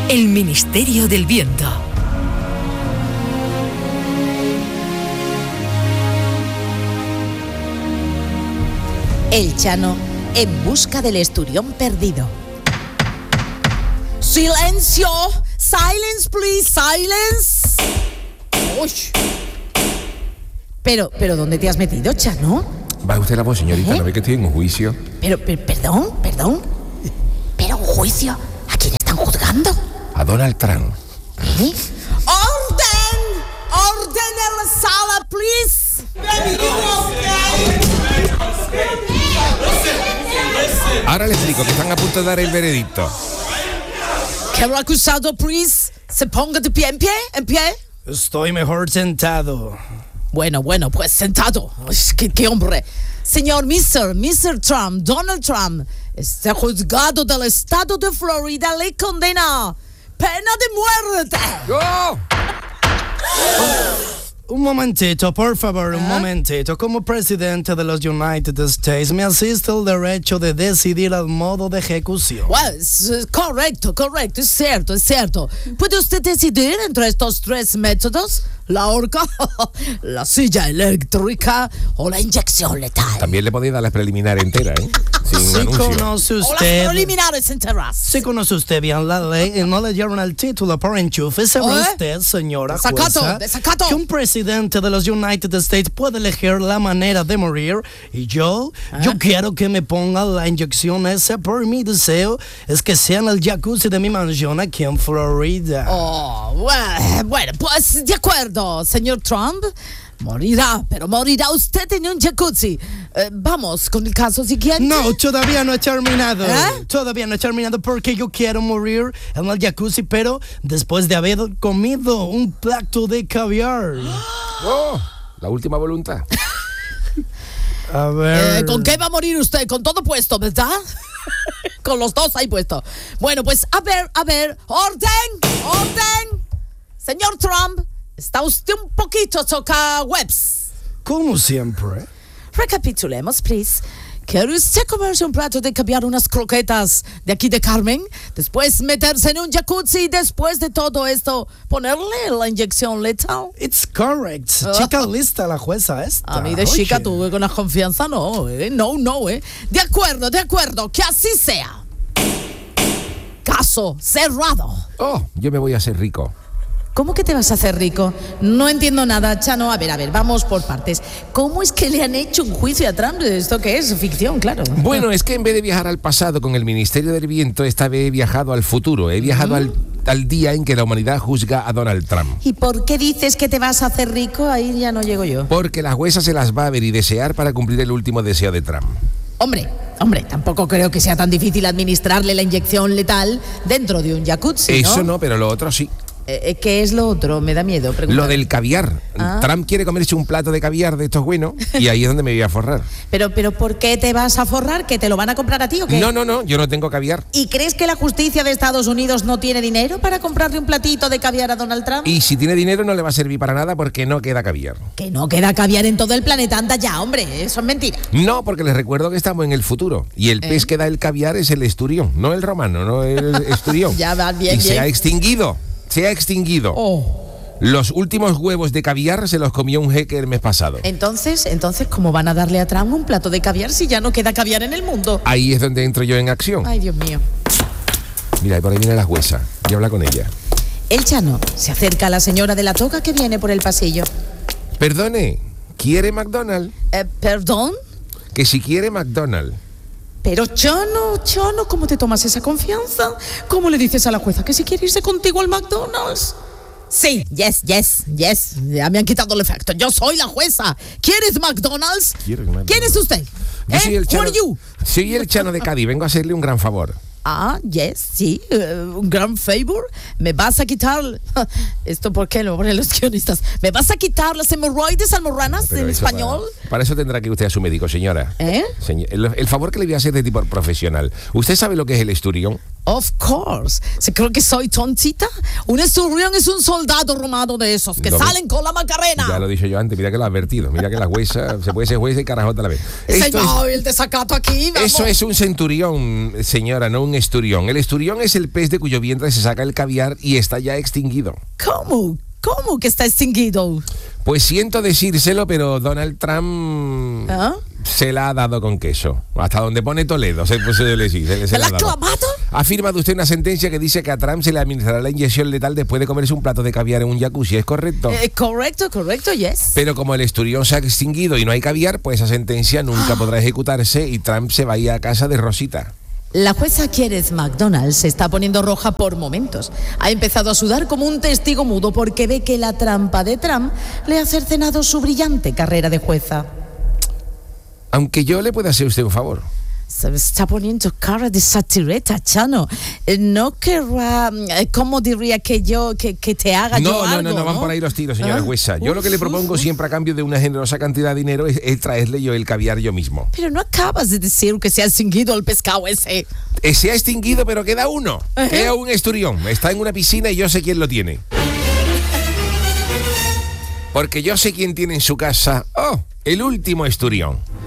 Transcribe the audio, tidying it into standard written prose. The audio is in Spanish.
El Ministerio del Viento. El Chano en busca del esturión perdido. ¡Silencio! ¡Silence, please! ¡Silence! ¡Uy! Pero, ¿dónde te has metido, Chano? Va usted la voz, señorita, ¿no ve que estoy en un juicio? Perdón. ¿Pero un juicio? ¿A quién están juzgando? A Donald Trump. ¿Eh? ¡Orden! ¡Orden en la sala, please! Ahora le explico que están a punto de dar el veredicto. Que el acusado, please, se ponga de pie, en pie. Estoy mejor sentado. Bueno, pues sentado. ¿Qué hombre? Señor Mr. Trump, Donald Trump, este juzgado del estado de Florida le condena pena de muerte. ¡Oh! Un momentito, por favor, un momentito. Como presidente de los United States, me asiste el derecho de decidir el modo de ejecución. Well, correcto, es cierto. ¿Puede usted decidir entre estos tres métodos? La horca, la silla eléctrica o la inyección letal. También le podéis dar la preliminar entera, ¿eh? Sin Si anuncio. conoce O las usted... preliminares enteras. Si conoce usted bien la ley y no le dieron el título por enchufe, ¿sabe usted, señora jueza, Desacato. que un presidente de los United States puede elegir la manera de morir? Y yo quiero que me pongan la inyección esa por mi deseo, es que sea en el jacuzzi de mi mansión aquí en Florida. Oh, bueno, pues de acuerdo, señor Trump. Morirá usted en un jacuzzi. Vamos con el caso siguiente. No, todavía no he terminado. ¿Eh? Todavía no he terminado porque yo quiero morir en el jacuzzi, pero después de haber comido un plato de caviar. ¡Oh! La última voluntad. A ver... ¿Con qué va a morir usted? Con todo puesto, ¿verdad? Con los dos ahí puesto. Bueno, pues a ver. ¡Orden! Señor Trump, está usted un poquito webs. Como siempre. Recapitulemos, please. ¿Quiere usted comerse un plato de caviar, unas croquetas de aquí de Carmen? Después meterse en un jacuzzi y después de todo esto ponerle la inyección letal. It's correct. Chica lista la jueza esta. A mí de chica tuve con la confianza, no. De acuerdo, que así sea. Caso cerrado. ¡Oh! Yo me voy a hacer rico. ¿Cómo que te vas a hacer rico? No entiendo nada, Chano. A ver, vamos por partes. ¿Cómo es que le han hecho un juicio a Trump? ¿Esto qué es? Ficción, claro. Bueno, es que en vez de viajar al pasado con el Ministerio del Viento, esta vez he viajado al futuro. He viajado al día en que la humanidad juzga a Donald Trump. ¿Y por qué dices que te vas a hacer rico? Ahí ya no llego yo. Porque la jueza se las va a ver y desear para cumplir el último deseo de Trump. Hombre, tampoco creo que sea tan difícil administrarle la inyección letal dentro de un jacuzzi, ¿no? Eso no, pero lo otro sí. ¿Qué es lo otro? Me da miedo preguntar. Lo del caviar. Trump quiere comerse un plato de caviar de estos buenos y ahí es donde me voy a forrar. Pero ¿por qué te vas a forrar? ¿Que te lo van a comprar a ti o qué? No, yo no tengo caviar. ¿Y crees que la justicia de Estados Unidos no tiene dinero para comprarle un platito de caviar a Donald Trump? Y si tiene dinero no le va a servir para nada porque no queda caviar. Que no queda caviar en todo el planeta, anda ya, hombre, eso es mentira. No, porque les recuerdo que estamos en el futuro y el pez que da el caviar es el esturión, no el romano, no el esturión. Ya va bien. Se ha extinguido. Los últimos huevos de caviar se los comió un jeque el mes pasado. Entonces, ¿cómo van a darle a Trump un plato de caviar si ya no queda caviar en el mundo? Ahí es donde entro yo en acción. Ay, Dios mío. Mira, por ahí viene la jueza y habla con ella. El Chano se acerca a la señora de la toga que viene por el pasillo. Perdone, ¿quiere McDonald's? ¿Perdón? Que si quiere McDonald's. Pero Chano, ¿cómo te tomas esa confianza? ¿Cómo le dices a la jueza que si quiere irse contigo al McDonald's? Sí, yes. Ya me han quitado el efecto. Yo soy la jueza. ¿Quieres McDonald's? ¿Quién es usted? Yo soy el Chano. Who are you? Soy el Chano de Cádiz. Vengo a hacerle un gran favor. Sí, un gran favor. Me vas a quitar... ¿Esto por qué lo ponen los guionistas? ¿Me vas a quitar las hemorroides almorranas en español? Para eso tendrá que ir usted a su médico, señora. El favor que le voy a hacer de tipo profesional. ¿Usted sabe lo que es el esturión? Of course. ¿Se cree que soy tontita? Un esturión es un soldado romano de esos que salen con la Macarena. Ya lo he dicho yo antes, mira que lo he advertido. Mira que la huesa, se puede ser jueza y carajota a la vez. Señor, el desacato aquí, vamos. Eso es un centurión, señora, no un esturión. El esturión es el pez de cuyo vientre se saca el caviar y está ya extinguido. ¿Cómo? ¿Cómo que está extinguido? Pues siento decírselo, pero Donald Trump se la ha dado con queso. Hasta donde pone Toledo, se la ha dado. ¿Clavado? Ha firmado usted una sentencia que dice que a Trump se le administrará la inyección letal después de comerse un plato de caviar en un jacuzzi, ¿es correcto? Correcto, yes. Pero como el esturión se ha extinguido y no hay caviar, pues esa sentencia nunca podrá ejecutarse y Trump se va a ir a casa de Rosita. La jueza Keith McDonald se está poniendo roja por momentos. Ha empezado a sudar como un testigo mudo porque ve que la trampa de Trump le ha cercenado su brillante carrera de jueza. Aunque yo le pueda hacer usted un favor. Se está poniendo cara de satireta, Chano. No querrá, ¿cómo diría que te haga yo algo? No, van por ahí los tiros, señora jueza. Yo lo que le propongo siempre a cambio de una generosa cantidad de dinero es traerle yo el caviar yo mismo. Pero no acabas de decir que se ha extinguido el pescado ese. Se ha extinguido, pero queda uno. Queda un esturión. Está en una piscina y yo sé quién lo tiene. Porque yo sé quién tiene en su casa, el último esturión.